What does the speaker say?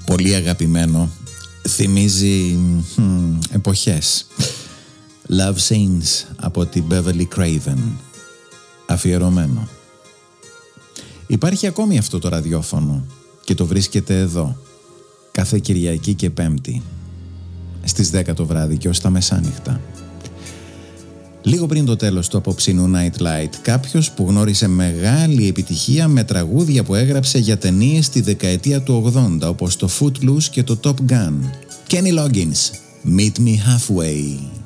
πολύ αγαπημένο. Θυμίζει εποχές. Love Scenes από την Beverly Craven. Αφιερωμένο. Υπάρχει ακόμη αυτό το ραδιόφωνο και το βρίσκεται εδώ κάθε Κυριακή και Πέμπτη στις 10 το βράδυ και ως τα μεσάνυχτα. Λίγο πριν το τέλος του απόψινού Night Light, κάποιος που γνώρισε μεγάλη επιτυχία με τραγούδια που έγραψε για ταινίες τη δεκαετία του 80, όπως το Footloose και το Top Gun. Kenny Loggins, Meet Me Halfway.